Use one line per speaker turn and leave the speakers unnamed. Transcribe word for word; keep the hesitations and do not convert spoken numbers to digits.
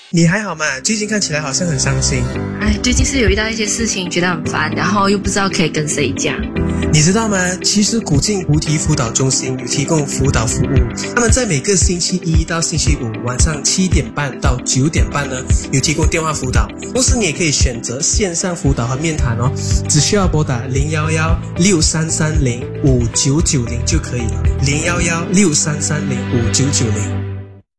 你还好吗？最近看起来好像很伤心。
哎，最近是有遇到一些事情，觉得很烦，然后又不知道可以跟谁讲。
你知道吗？其实古晋菩提辅导中心有提供辅导服务，他们在每个星期一到星期五晚上七点半到九点半呢，有提供电话辅导。同时，你也可以选择线上辅导和面谈哦，只需要拨打零一一六三三零五九九零就可以了，零一一六三三零五九九零。